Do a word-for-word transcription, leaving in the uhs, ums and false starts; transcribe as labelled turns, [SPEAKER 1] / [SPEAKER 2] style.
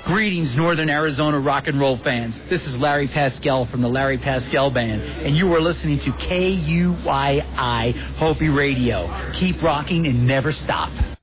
[SPEAKER 1] Greetings, Northern Arizona rock and roll fans. This is Larry Pascal from the Larry Pascal Band, and you are listening to K U Y I Hopi Radio. Keep rocking and never stop.